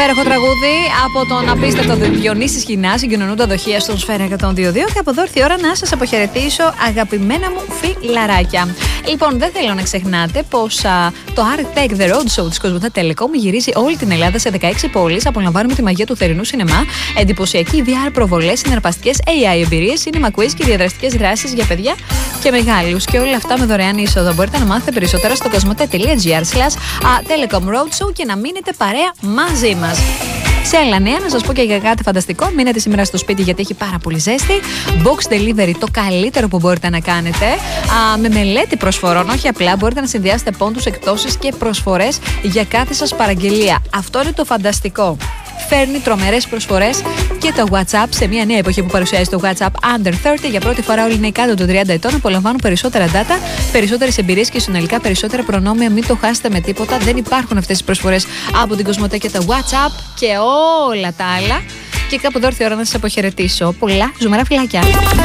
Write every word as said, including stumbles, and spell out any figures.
Υπέροχο τραγούδι από τον απίστευτο Διονύση Σχοινά, συγκοινωνούντα δοχεία στον Σφαίρα εκατόν δύο δύο. Και από εδώ ήρθε η ώρα να σας αποχαιρετήσω, αγαπημένα μου φιλαράκια. Λοιπόν, δεν θέλω να ξεχνάτε πως α, το Art Tech The Road Show της Κοσμοτέ Telecom γυρίζει όλη την Ελλάδα σε δεκαέξι πόλεις. Απολαμβάνουμε τη μαγεία του θερινού σινεμά, εντυπωσιακή βι αρ προβολές, συναρπαστικές έι άι εμπειρίες, cinema quiz και διαδραστικές δράσεις για παιδιά και μεγάλους. Και όλα αυτά με δωρεάν είσοδο. Μπορείτε να μάθετε περισσότερα στο κοσμοτέ.gr slash Telecom Roadshow και να μείνετε παρέα μαζί μας. Σε άλλα νέα, να σας πω και για κάτι φανταστικό. Μείνετε σήμερα στο σπίτι γιατί έχει πάρα πολύ ζέστη. Box delivery, το καλύτερο που μπορείτε να κάνετε. Α, με μελέτη προσφορών, όχι απλά. Μπορείτε να συνδυάσετε πόντους, εκπτώσεις και προσφορές για κάθε σας παραγγελία. Αυτό είναι το φανταστικό. Φέρνει τρομερές προσφορές και το WhatsApp σε μια νέα εποχή που παρουσιάζει το WhatsApp Under τριάντα. Για πρώτη φορά όλοι οι νέοι κάτω των τριάντα ετών απολαμβάνουν περισσότερα data, περισσότερες εμπειρίες και συνολικά περισσότερα προνόμια. Μην το χάσετε με τίποτα. Δεν υπάρχουν αυτές τις προσφορές από την Κοσμοτέ και το WhatsApp και όλα τα άλλα. Και κάπου εδώ ήρθε η ώρα να σας αποχαιρετήσω. Πολλά ζουμερά φιλάκια.